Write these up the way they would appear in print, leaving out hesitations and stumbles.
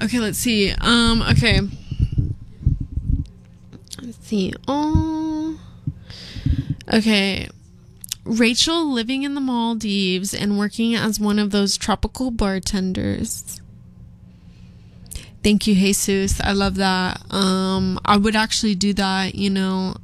Okay, let's see. Okay. Let's see. Oh. Okay. Rachel living in the Maldives and working as one of those tropical bartenders. Thank you, Jesus. I love that. I would actually do that, you know.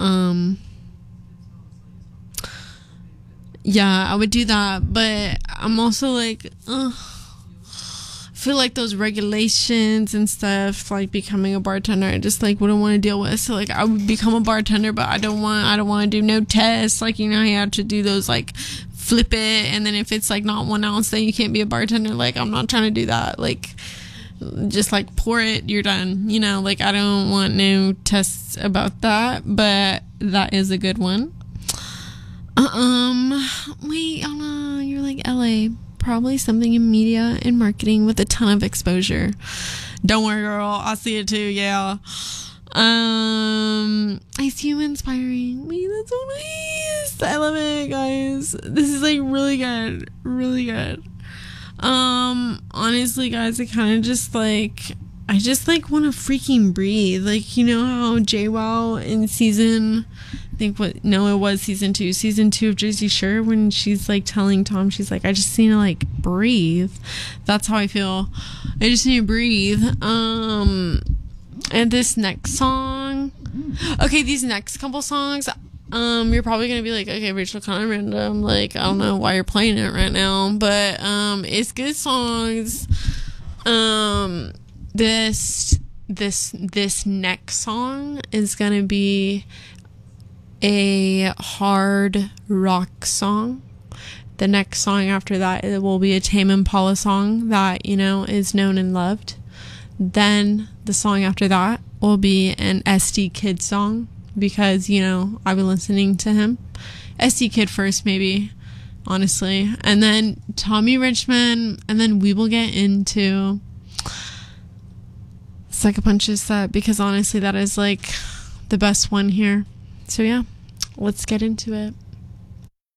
Yeah, I would do that, but I'm also like, I feel like those regulations and stuff, like becoming a bartender, I just like wouldn't want to deal with. So like I would become a bartender, but I don't want to do no tests. Like, you know, you have to do those like flip it, and then if it's like not 1 ounce, then you can't be a bartender. Like, I'm not trying to do that. Like, just like pour it, you're done. You know, like I don't want no tests about that, but that is a good one. Wait, Anna, you're like LA. Probably something in media and marketing with a ton of exposure. Don't worry, girl. I see it too. Yeah. I see you inspiring. Wait, that's so nice. I love it, guys. This is like really good. Really good. Honestly, guys, I kind of just like, I just like want to freaking breathe. Like, you know how JWoww in season, it was season 2 of Jersey Shore, when she's like telling Tom, she's like, I just need to like breathe. That's how I feel. I just need to breathe. And this next song, okay, these next couple songs, you're probably gonna be like, okay, Rachel, kind of random. Like, I don't know why you're playing it right now, but it's good songs. This next song is gonna be a hard rock song. The next song after that, it will be a Tame Impala song that, you know, is known and loved. Then the song after that will be an SD Kid song, because, you know, I've been listening to him. SD Kid first, maybe, honestly, and then Tommy Richmond, and then we will get into Sucker Punch's set, because honestly that is like the best one here. So yeah, let's get into it.